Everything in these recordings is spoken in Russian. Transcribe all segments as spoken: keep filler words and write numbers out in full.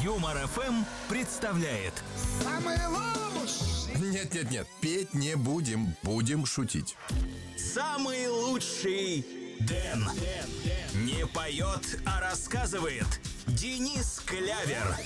Юмор эф эм представляет. Самый лучший. Нет-нет-нет, петь не будем, будем шутить. Самый лучший Дэн. Не поет, а рассказывает Денис Клявер.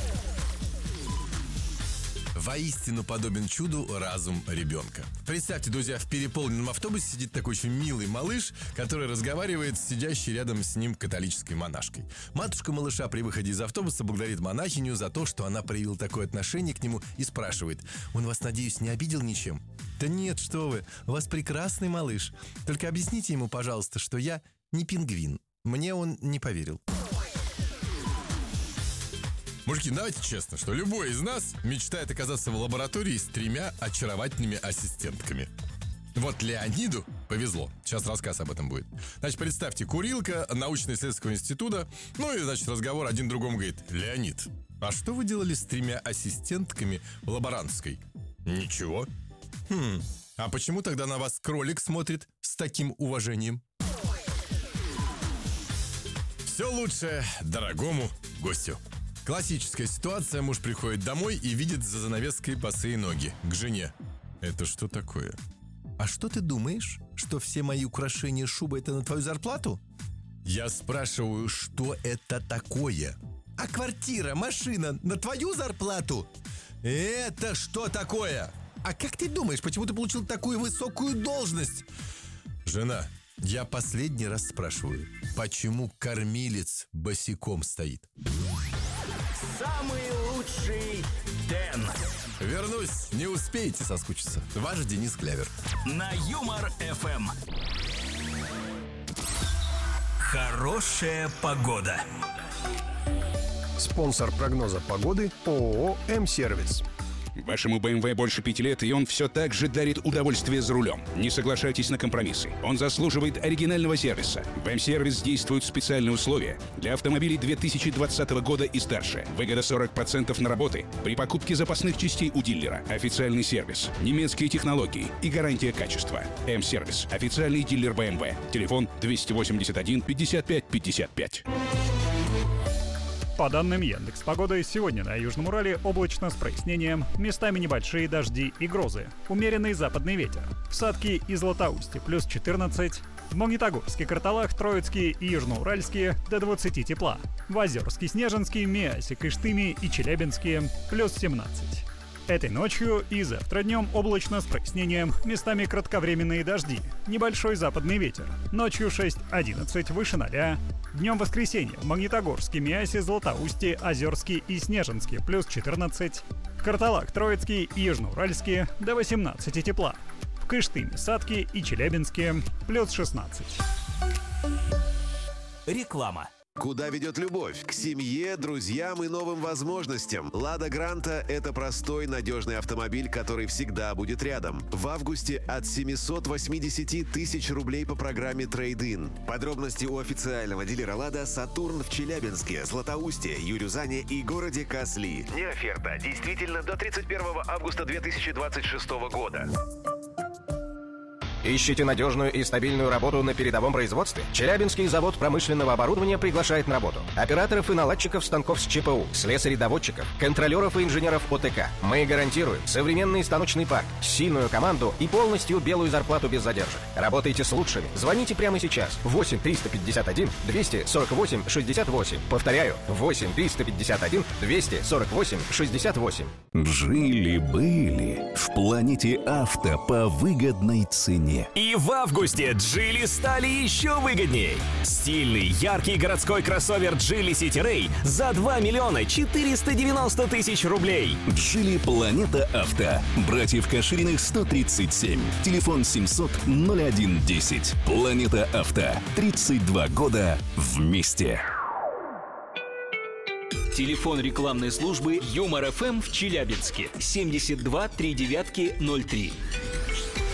Воистину подобен чуду разум ребенка. Представьте, друзья, в переполненном автобусе сидит такой очень милый малыш, который разговаривает с сидящей рядом с ним католической монашкой. Матушка малыша при выходе из автобуса благодарит монахиню за то, что она проявила такое отношение к нему, и спрашивает: «Он вас, надеюсь, не обидел ничем?» «Да нет, что вы, у вас прекрасный малыш. Только объясните ему, пожалуйста, что я не пингвин». Мне он не поверил. Мужики, давайте честно, что любой из нас мечтает оказаться в лаборатории с тремя очаровательными ассистентками. Вот Леониду повезло. Сейчас рассказ об этом будет. Значит, представьте, курилка научно-исследовательского института. Ну и, значит, разговор один другому говорит: «Леонид, а что вы делали с тремя ассистентками в лаборантской?» «Ничего». «Хм, а почему тогда на вас кролик смотрит с таким уважением?» Все лучше дорогому гостю. Классическая ситуация. Муж приходит домой и видит за занавеской босые ноги. К жене: «Это что такое?» «А что ты думаешь, что все мои украшения, шуба — это на твою зарплату?» Я спрашиваю, что это такое? «А квартира, машина на твою зарплату?» «Это что такое?» «А как ты думаешь, почему ты получил такую высокую должность?» «Жена, я последний раз спрашиваю, почему кормилец босиком стоит?» Самый лучший Дэн. Вернусь, не успеете соскучиться. Ваш Денис Клявер. На Юмор эф эм. Хорошая погода. Спонсор прогноза погоды — ООО «М-сервис». Вашему бэ эм вэ больше пяти лет, и он все так же дарит удовольствие за рулем. Не соглашайтесь на компромиссы. Он заслуживает оригинального сервиса. В М-сервис действуют специальные условия для автомобилей две тысячи двадцатого года и старше. Выгода сорок процентов на работы при покупке запасных частей у дилера. Официальный сервис, немецкие технологии и гарантия качества. М-сервис. Официальный дилер бэ эм вэ. Телефон двести восемьдесят один пятьдесят пять пятьдесят пять. По данным Яндекс.Погоды, сегодня на Южном Урале облачно с прояснением, местами небольшие дожди и грозы, умеренный западный ветер. В Сатке и Златоусте плюс четырнадцать, в Магнитогорске, Карталах, Троицкие и Южноуральские до двадцати тепла, в Озерске, Снежинске, Миасе, Кыштыме и Челябинске плюс семнадцать. Этой ночью и завтра днем облачно с прояснением, местами кратковременные дожди, небольшой западный ветер. Ночью шесть-одиннадцать, выше ноля. Днем воскресенье в Магнитогорске, Миасе, Златоусте, Озерске и Снежинске плюс четырнадцать. Карталах, Троицкий и Южноуральске до восемнадцати тепла. В Кыштыме, Сатке и Челябинске плюс шестнадцать. Реклама. Куда ведет любовь? К семье, друзьям и новым возможностям. «Лада Гранта» — это простой, надежный автомобиль, который всегда будет рядом. В августе от семисот восьмидесяти тысяч рублей по программе «Трейд-ин». Подробности у официального дилера «Лада» «Сатурн» в Челябинске, Златоусте, Юрюзане и городе Касли. Не оферта. Действительно до тридцать первого августа две тысячи двадцать шестого года. Ищете надежную и стабильную работу на передовом производстве? Челябинский завод промышленного оборудования приглашает на работу операторов и наладчиков станков с ЧПУ, слесарей-доводчиков, контролеров и инженеров о тэ ка. Мы гарантируем современный станочный парк, сильную команду и полностью белую зарплату без задержек. Работайте с лучшими. Звоните прямо сейчас. восемь триста пятьдесят один двести сорок восемь шестьдесят восемь. Повторяю, восемь триста пятьдесят один двести сорок восемь шестьдесят восемь. Жили-были в планете авто по выгодной цене. И в августе Джили стали еще выгодней. Стильный, яркий городской кроссовер Джили City Ray за два миллиона четыреста девяносто тысяч рублей. Джили Планета Авто. Братьев Кашириных сто тридцать семь. Телефон семьсот ноль один десять. Планета Авто. тридцать два года вместе. Телефон рекламной службы Юмор эф эм в Челябинске семьдесят два три девятки ноль три.